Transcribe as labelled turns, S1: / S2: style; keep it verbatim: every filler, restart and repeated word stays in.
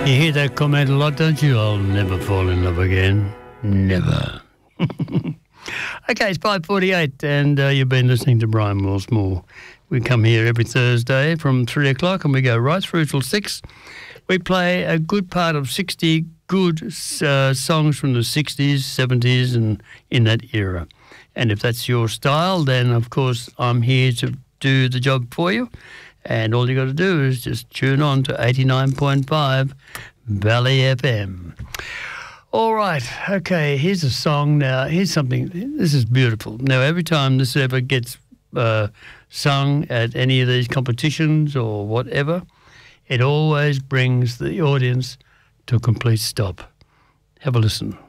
S1: You hear that comment a lot, don't you? I'll never fall in love again. Never. Okay, it's five forty-eight and uh, you've been listening to Brian Willsmore. We come here every Thursday from three o'clock and we go right through till six. We play a good part of sixty good uh, songs from the sixties, seventies and in that era. And if that's your style, then, of course, I'm here to do the job for you. And all you got to do is just tune on to eighty-nine point five Valley F M. All right, okay, here's a song now. Here's something, this is beautiful. Now, every time this ever gets uh, sung at any of these competitions or whatever, it always brings the audience to a complete stop. Have a listen.